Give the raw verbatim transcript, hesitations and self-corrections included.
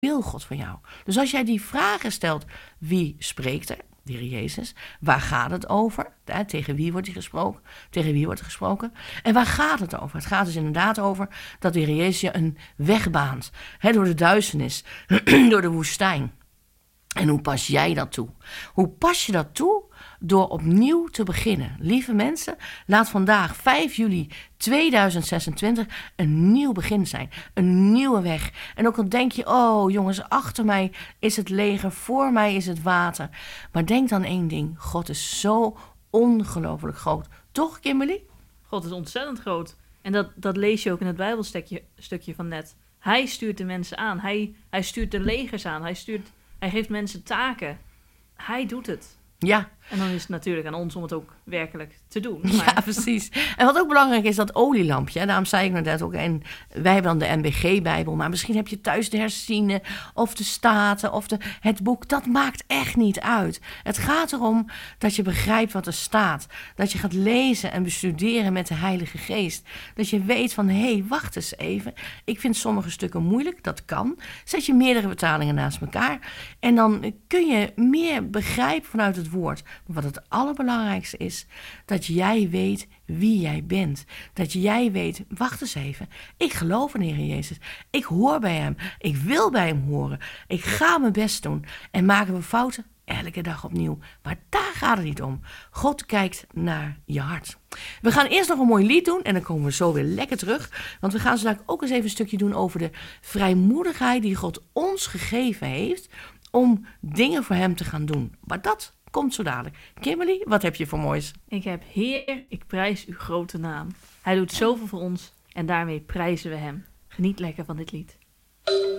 wil God van jou? Dus als jij die vragen stelt, wie spreekt er? De Heer Jezus. Waar gaat het over? Ja, tegen wie wordt hij gesproken? Tegen wie wordt er gesproken? En waar gaat het over? Het gaat dus inderdaad over dat de Heer Jezus je een weg baant. Hè, door de duisternis, door de woestijn. En hoe pas jij dat toe? Hoe pas je dat toe? Door opnieuw te beginnen. Lieve mensen, laat vandaag vijf juli tweeduizend zesentwintig een nieuw begin zijn. Een nieuwe weg. En ook al denk je, oh jongens, achter mij is het leger, voor mij is het water. Maar denk dan één ding, God is zo ongelooflijk groot. Toch, Kimberly? God is ontzettend groot. En dat, dat lees je ook in het Bijbelstukje stukje van net. Hij stuurt de mensen aan. Hij, hij stuurt de legers aan. Hij, stuurt, hij geeft mensen taken. Hij doet het. Ja. En dan is het natuurlijk aan ons om het ook werkelijk te doen. Maar... Ja, precies. En wat ook belangrijk is, dat olielampje. Daarom zei ik net ook, en wij hebben dan de N B G-bijbel, maar misschien heb je thuis de herziene of de Staten of de, het boek. Dat maakt echt niet uit. Het gaat erom dat je begrijpt wat er staat. Dat je gaat lezen en bestuderen met de Heilige Geest. Dat je weet van, hé, hey, wacht eens even. Ik vind sommige stukken moeilijk, dat kan. Zet je meerdere vertalingen naast elkaar. En dan kun je meer begrijpen vanuit het woord. Maar wat het allerbelangrijkste is, dat jij weet wie jij bent. Dat jij weet, wacht eens even, ik geloof in de Heer Jezus. Ik hoor bij hem. Ik wil bij hem horen. Ik ga mijn best doen. En maken we fouten? Elke dag opnieuw. Maar daar gaat het niet om. God kijkt naar je hart. We gaan eerst nog een mooi lied doen en dan komen we zo weer lekker terug. Want we gaan zo dadelijk ook eens even een stukje doen over de vrijmoedigheid die God ons gegeven heeft om dingen voor hem te gaan doen. Maar dat komt zo dadelijk. Kimberly, wat heb je voor moois? Ik heb, Heer, ik prijs uw grote naam. Hij doet zoveel voor ons en daarmee prijzen we hem. Geniet lekker van dit lied.